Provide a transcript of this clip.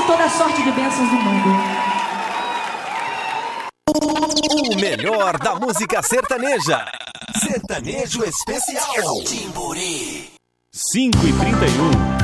e toda a sorte de bênçãos do mundo. O melhor da música sertaneja. Sertanejo Especial. Timburi. 5h31.